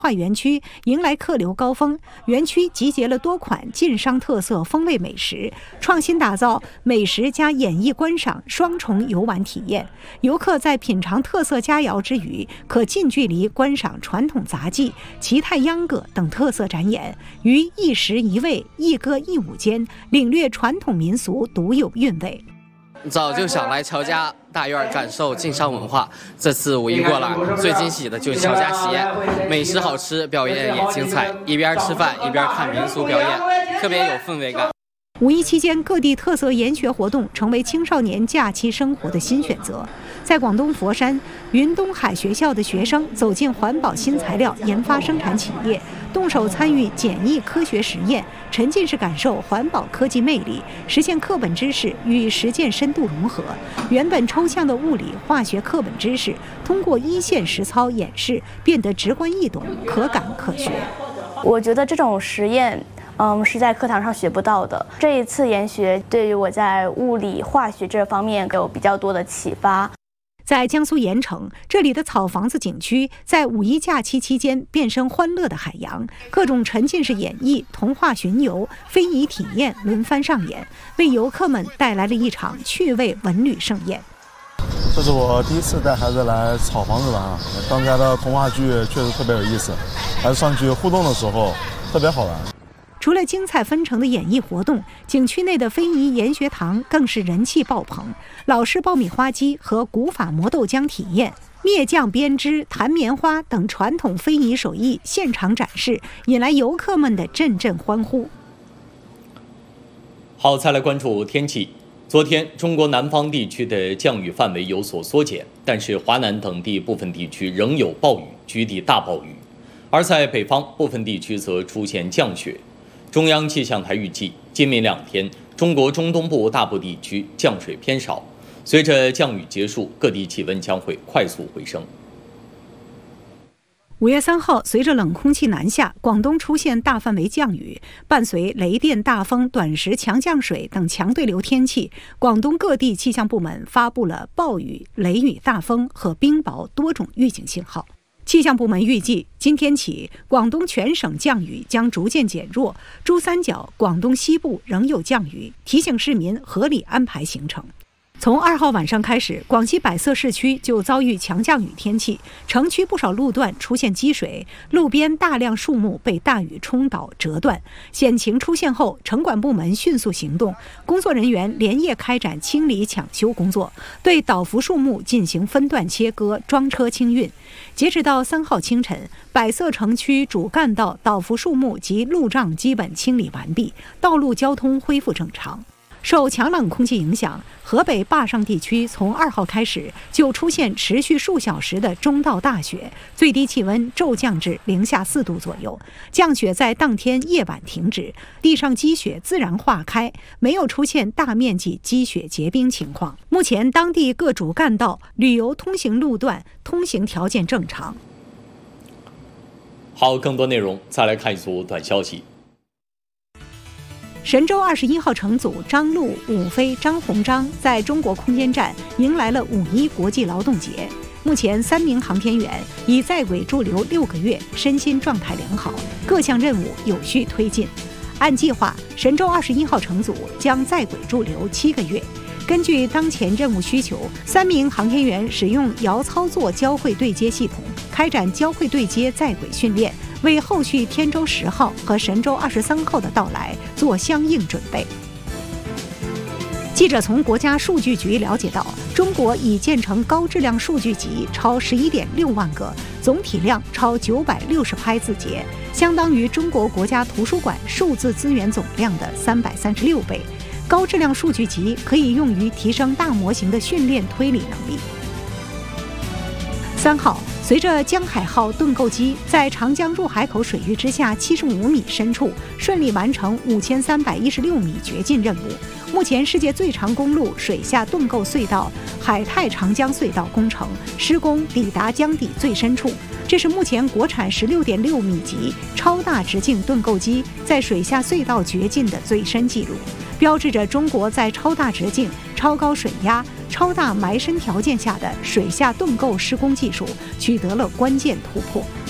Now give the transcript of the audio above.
化园区迎来客流高峰，园区集结了多款晋商特色风味美食，创新打造美食加演艺观赏双重游玩体验。游客在品尝特色佳肴之余，可近距离观赏传统杂技、齐泰秧歌等特色展演，于一食一味、一歌一舞间，领略传统民俗独有韵味。 早就想来乔家大院感受晋商文化，这次五一过来，最惊喜的就是乔家喜宴，美食好吃，表演也精彩，一边吃饭一边看民俗表演，特别有氛围感。 五一期间，各地特色研学活动成为青少年假期生活的新选择。在广东佛山，云东海学校的学生走进环保新材料研发生产企业，动手参与简易科学实验，沉浸式感受环保科技魅力，实现课本知识与实践深度融合。原本抽象的物理、化学课本知识，通过一线实操演示，变得直观易懂、可感可学。 我觉得这种实验是在课堂上学不到的。这一次研学对于我在物理、化学这方面有比较多的启发。 在江苏盐城，这里的草房子景区在五一假期期间变身欢乐的海洋，各种沉浸式演绎、童话巡游、非遗体验轮番上演，为游客们带来了一场趣味文旅盛宴。 这是我第一次带孩子来草房子玩啊，刚才的童话剧确实特别有意思，孩子上去互动的时候特别好玩。 除了精彩纷呈的演艺活动，景区内的非遗研学堂更是人气爆棚。老式爆米花机和古法磨豆浆体验、篾匠编织、弹棉花等传统非遗手艺现场展示，引来游客们的阵阵欢呼。 好，再来关注天气。昨天，中国南方地区的降雨范围有所缩减，但是华南等地部分地区仍有暴雨，局地大暴雨；而在北方部分地区则出现降雪。中央气象台预计，今明2天，中国中东部大部地区降水偏少。随着降雨结束，各地气温将会快速回升。 5月3号，随着冷空气南下，广东出现大范围降雨，伴随雷电、大风、短时强降水等强对流天气，广东各地气象部门发布了暴雨、雷雨大风和冰雹多种预警信号。气象部门预计，今天起，广东全省降雨将逐渐减弱，珠三角、广东西部仍有降雨，提醒市民合理安排行程。从2号晚上开始，广西百色市区就遭遇强降雨天气，城区不少路段出现积水，路边大量树木被大雨冲倒折断。险情出现后，城管部门迅速行动，工作人员连夜开展清理抢修工作，对倒伏树木进行分段切割、装车清运。截止到3号清晨，百色城区主干道倒伏树木及路障基本清理完毕，道路交通恢复正常。受强冷空气影响，河北坝上地区从2号开始就出现持续数小时的中到大雪，最低气温骤降至零下4度左右。降雪在当天夜晚停止，地上积雪自然化开，没有出现大面积积雪结冰情况。目前当地各主干道、旅游通行路段通行条件正常。 好，更多内容再来看一组短消息。 神舟21号乘组张陆、伍飞、张鸿章在中国空间站迎来了5·1国际劳动节。目前3名航天员已在轨驻留6个月，身心状态良好，各项任务有序推进。按计划，神舟21号乘组将在轨驻留7个月。根据当前任务需求，3名航天员使用遥操作交会对接系统，开展交会对接在轨训练，为后续天舟10号和神舟23号的到来做相应准备。记者从国家数据局了解到，中国已建成高质量数据集超11.6万个，总体量超960拍字节，相当于中国国家图书馆数字资源总量的336倍。高质量数据集可以用于提升大模型的训练推理能力。3号，随着江海号盾构机在长江入海口水域之下75米深处顺利完成5316米掘进任务，目前世界最长公路水下盾构隧道海泰长江隧道工程施工抵达江底最深处，这是目前国产16.6米级超大直径盾构机在水下隧道掘进的最深纪录，标志着中国在超大直径、超高水压、超大埋深条件下的水下盾构施工技术取得了关键突破。